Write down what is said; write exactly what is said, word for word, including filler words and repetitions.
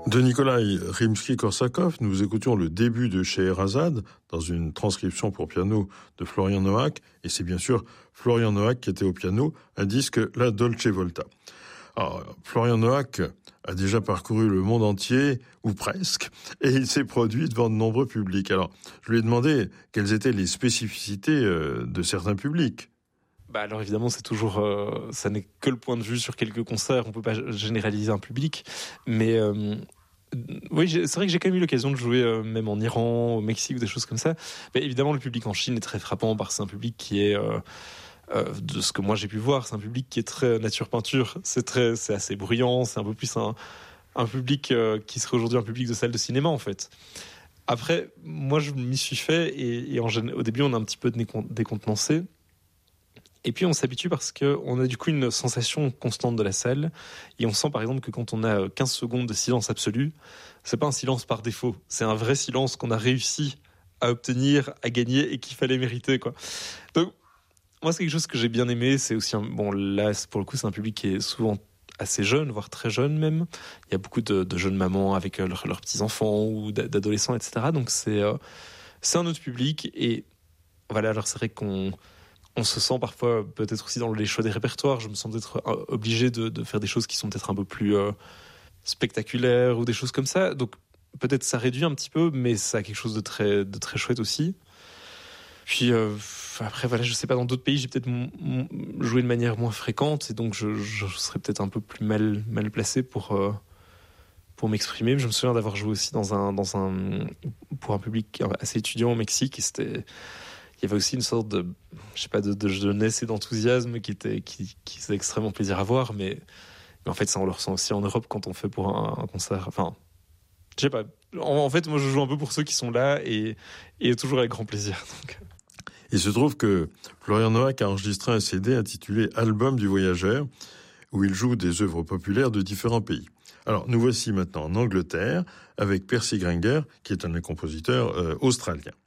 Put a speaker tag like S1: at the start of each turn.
S1: De Nikolai Rimsky-Korsakov, nous écoutions le début de Scheherazade dans une transcription pour piano de Florian Noack, et c'est bien sûr Florian Noack qui était au piano, un disque La Dolce Volta. Alors, Florian Noack a déjà parcouru le monde entier, ou presque, et il s'est produit devant de nombreux publics. Alors, je lui ai demandé quelles étaient les spécificités de certains publics.
S2: Bah alors évidemment, c'est toujours, euh, ça n'est que le point de vue sur quelques concerts. On peut pas généraliser un public, mais euh, oui, c'est vrai que j'ai quand même eu l'occasion de jouer euh, même en Iran, au Mexique ou des choses comme ça. Mais évidemment, le public en Chine est très frappant parce que c'est un public qui est, euh, euh, de ce que moi j'ai pu voir, c'est un public qui est très nature peinture. C'est très, c'est assez bruyant. C'est un peu plus un, un public euh, qui serait aujourd'hui un public de salle de cinéma en fait. Après, moi je m'y suis fait et, et en, au début on a un petit peu décontenancé. Et puis on s'habitue parce qu'on a du coup une sensation constante de la salle. Et on sent par exemple que quand on a quinze secondes de silence absolu, c'est pas un silence par défaut. C'est un vrai silence qu'on a réussi à obtenir, à gagner et qu'il fallait mériter, quoi. Donc, moi, c'est quelque chose que j'ai bien aimé. C'est aussi un, bon, là, pour le coup, c'est un public qui est souvent assez jeune, voire très jeune même. Il y a beaucoup de, de jeunes mamans avec leurs, leurs petits-enfants ou d'adolescents, et cetera. Donc c'est, euh, c'est un autre public. Et voilà, alors c'est vrai qu'on On se sent parfois peut-être aussi dans les choix des répertoires. Je me sens peut-être obligé de, de faire des choses qui sont peut-être un peu plus euh, spectaculaires ou des choses comme ça. Donc peut-être ça réduit un petit peu, mais ça a quelque chose de très, de très chouette aussi. Puis euh, après, voilà, je sais pas, dans d'autres pays, j'ai peut-être m- m- joué de manière moins fréquente et donc je, je serais peut-être un peu plus mal, mal placé pour, euh, pour m'exprimer. Je me souviens d'avoir joué aussi dans un, dans un, pour un public assez étudiant au Mexique et c'était... Il y avait aussi une sorte de, je sais pas, de, de jeunesse et d'enthousiasme qui était, qui, qui faisait extrêmement plaisir à voir, mais, mais en fait, ça, on le ressent aussi en Europe quand on fait pour un, un concert. Enfin, je sais pas. En, en fait, moi, je joue un peu pour ceux qui sont là et, et toujours avec grand plaisir. Donc.
S1: Il se trouve que Florian Noack a enregistré un C D intitulé Album du voyageur, où il joue des œuvres populaires de différents pays. Alors, nous voici maintenant en Angleterre avec Percy Grainger, qui est un des compositeurs euh, australiens.